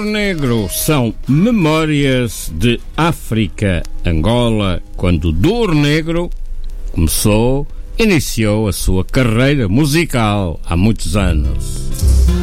Negro são Memórias de África, Angola, quando o Dor Negro iniciou a sua carreira musical há muitos anos.